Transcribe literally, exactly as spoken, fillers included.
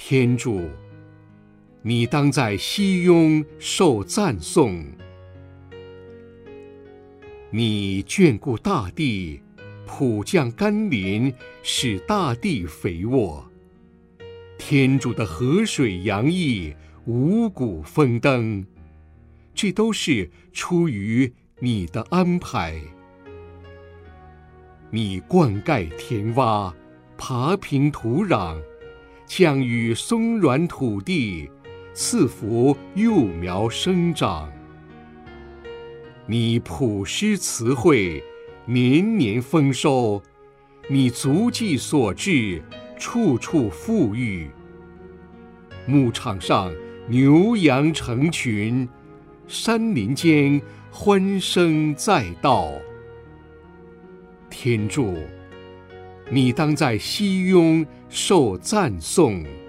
天主，你当在熙雍受赞颂。你眷顾大地，普降甘霖，使大地肥沃。天主的河水洋溢，五谷丰登，这都是出于你的安排。你灌溉田洼，爬平土壤，降雨松软土地，赐福幼苗生长。你普施慈惠，年年丰收，你足迹所至，处处富裕。牧场上牛羊成群，山林间欢声载道。天主，你当在熙雍受赞颂。